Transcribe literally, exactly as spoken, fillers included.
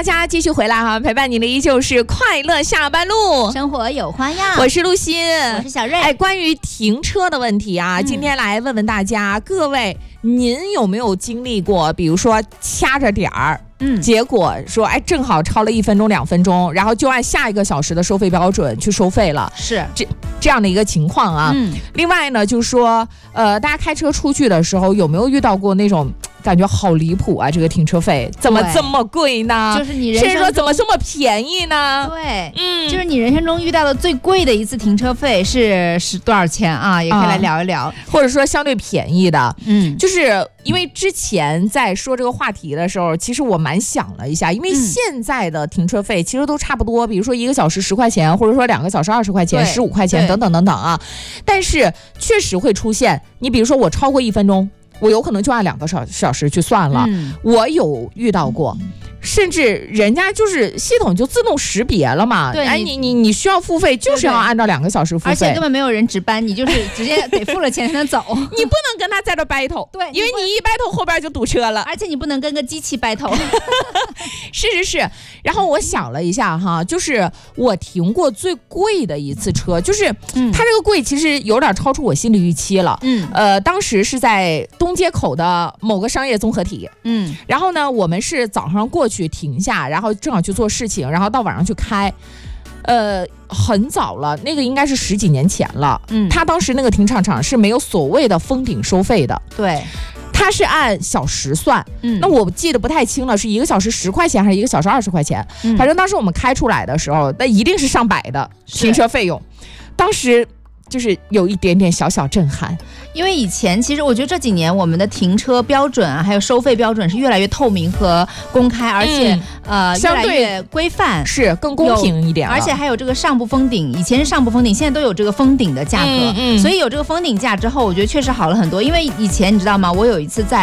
家继续回来哈，陪伴您的依旧是快乐下班路， 生活有花样。 我是陆欣， 我是小瑞。 哎，关于停车的问题啊，嗯、今天来问问大家，各位，您有没有经历过，比如说掐着点儿？嗯，结果说，哎，正好超了一分钟、两分钟，然后就按下一个小时的收费标准去收费了， 是这这样的一个情况啊。嗯，另外呢，就是说，呃，大家开车出去的时候，有没有遇到过那种感觉好离谱啊？这个停车费怎么这么贵呢？ 就是你人生甚至说怎么这么便宜呢？ 对，嗯，就是你人生中遇到的最贵的一次停车费是是多少钱啊？也可以来聊一聊，啊、 或者说相对便宜的，嗯，就是因为之前在说这个话题的时候，其实我蛮想了一下，因为现在的停车费其实都差不多，比如说一个小时十块钱，或者说两个小时二十块钱、十五块钱等等等等啊，但是确实会出现，你比如说我超过一分钟。我有可能就按两个小小时去算了，嗯、我有遇到过，甚至人家就是系统就自动识别了嘛。对，哎，你你你需要付费，就是要按照两个小时付费， 而且根本没有人值班，你就是直接得付了钱才能走。 你不能跟他在这 battle， 对，因为你一 battle 后边就堵车了， 而且你不能跟个机器 battle。 是是是，然后我想了一下哈，就是我停过最贵的一次车，就是它这个贵其实有点超出我心理预期了。嗯，呃，当时是在东街口的某个商业综合体，嗯，然后呢，我们是早上过去停下，然后正好去做事情，然后到晚上去开，呃，很早了，那个应该是十几年前了，嗯，他当时那个停车场是没有所谓的封顶收费的， 对。 它是按小时算，嗯，那我记得不太清了，是一个小时十块钱还是一个小时二十块钱？嗯、反正当时我们开出来的时候，那一定是上百的停车费用，当时就是有一点点小小震撼。 因为以前其实我觉得这几年我们的停车标准啊，还有收费标准是越来越透明和公开，而且、嗯、呃越来越规范， 是更公平一点， 而且还有这个上不封顶，以前是上不封顶，现在都有这个封顶的价格，嗯嗯、所以有这个封顶价之后，我觉得确实好了很多。因为以前你知道吗？我有一次在